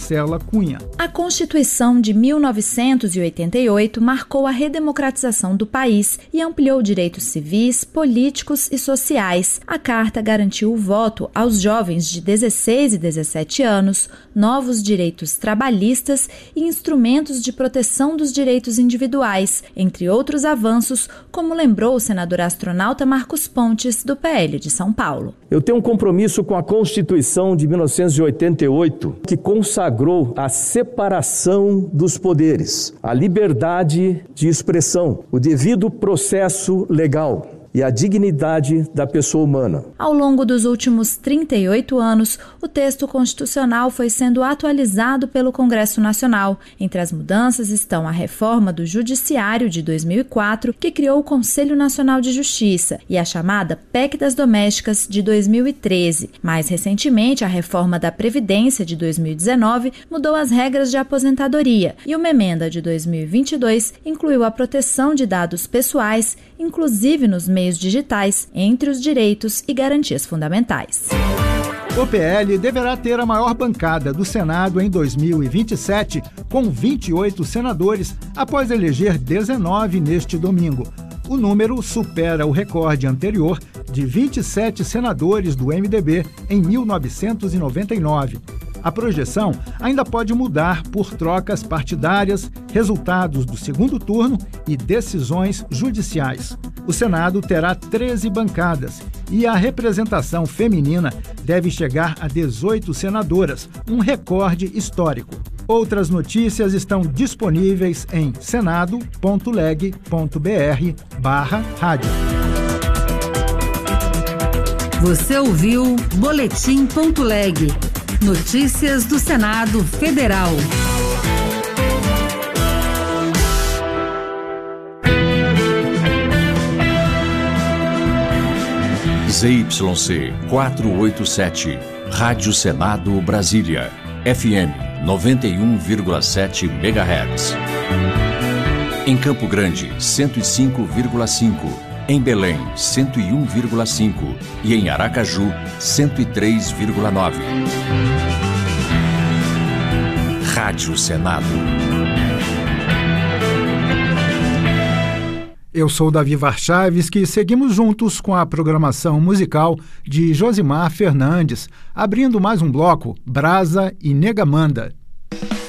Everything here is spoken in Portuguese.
Marcela Cunha. A Constituição de 1988 marcou a redemocratização do país e ampliou direitos civis, políticos e sociais. A Carta garantiu o voto aos jovens de 16 e 17 anos, novos direitos trabalhistas e instrumentos de proteção dos direitos individuais, entre outros avanços, como lembrou o senador astronauta Marcos Pontes, do PL de São Paulo. Eu tenho um compromisso com a Constituição de 1988, que consagrou a separação dos poderes, a liberdade de expressão, o devido processo legal e a dignidade da pessoa humana. Ao longo dos últimos 38 anos, o texto constitucional foi sendo atualizado pelo Congresso Nacional. Entre as mudanças estão a reforma do Judiciário de 2004, que criou o Conselho Nacional de Justiça, e a chamada PEC das Domésticas de 2013. Mais recentemente, a reforma da Previdência de 2019 mudou as regras de aposentadoria, e uma emenda de 2022 incluiu a proteção de dados pessoais, inclusive nos meios digitais, entre os direitos e garantias fundamentais. O PL deverá ter a maior bancada do Senado em 2027, com 28 senadores, após eleger 19 neste domingo. O número supera o recorde anterior de 27 senadores do MDB em 1999. A projeção ainda pode mudar por trocas partidárias, resultados do segundo turno e decisões judiciais. O Senado terá 13 bancadas e a representação feminina deve chegar a 18 senadoras, um recorde histórico. Outras notícias estão disponíveis em senado.leg.br/rádio. Você ouviu Boletim.leg. Notícias do Senado Federal. ZYC 487, Rádio Senado Brasília, FM 91,7 MHz. Em Campo Grande, 105,5. Em Belém, 101,5 e em Aracaju, 103,9. Rádio Senado. Eu sou Davi Warchavski e seguimos juntos com a programação musical de Josimar Fernandes, abrindo mais um bloco, Brasa e Negamanda.